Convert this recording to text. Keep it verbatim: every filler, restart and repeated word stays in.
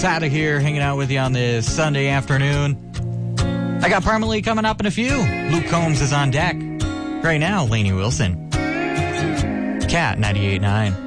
us out of here, hanging out with you on this Sunday afternoon. I got Parmalee coming up in a few. Luke Combs is on deck. Right now, Lainey Wilson. Cat ninety-eight point nine.